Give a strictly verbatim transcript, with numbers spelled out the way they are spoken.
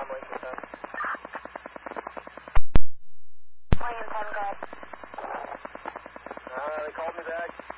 Lincoln ten. Lincoln ten, go ahead. Uh, they called me back.